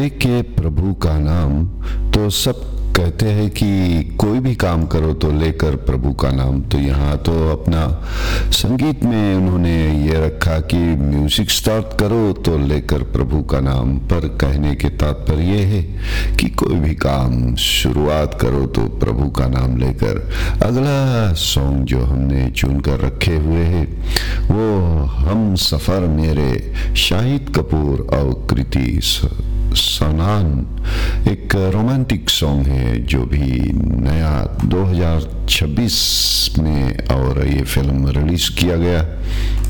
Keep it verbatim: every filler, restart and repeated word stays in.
लेके प्रभु का नाम। तो सब कहते हैं कि कोई भी काम करो तो लेकर प्रभु का नाम। तो यहाँ तो अपना संगीत में उन्होंने ये रखा कि म्यूजिक स्टार्ट करो तो लेकर प्रभु का नाम। पर कहने के तात्पर्य ये है कि कोई भी काम शुरुआत करो तो प्रभु का नाम लेकर। अगला सॉन्ग जो हमने चुन कर रखे हुए हैं वो हम सफ़र मेरे शाहिद कपूर और कृति सनान, एक रोमांटिक सॉन्ग है जो भी नया दो हज़ार छब्बीस में और ये फिल्म रिलीज किया गया।